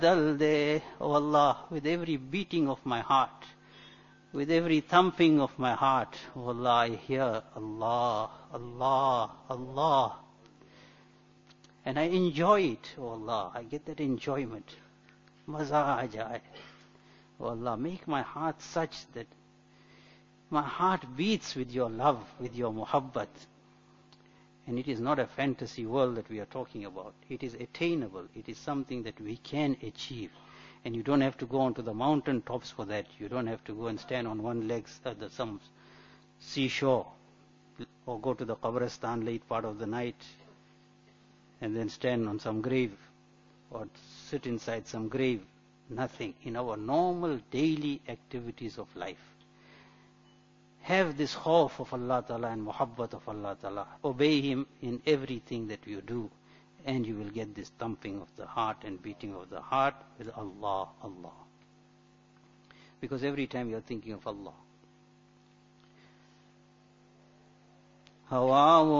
Dal de, oh Allah, with every beating of my heart, with every thumping of my heart, oh Allah, I hear Allah, Allah, Allah. And I enjoy it, oh Allah, I get that enjoyment. Maza aa jaye. Oh Allah, make my heart such that my heart beats with your love, with your muhabbat. And it is not a fantasy world that we are talking about. It is attainable. It is something that we can achieve. And you don't have to go onto the mountain tops for that. You don't have to go and stand on one leg at some seashore or go to the Qabristan late part of the night and then stand on some grave or sit inside some grave. Nothing. In our normal daily activities of life. Have this khawf of Allah Ta'ala and muhabbat of Allah Ta'ala. Obey Him in everything that you do. And you will get this thumping of the heart and beating of the heart with Allah, Allah. Because every time you are thinking of Allah.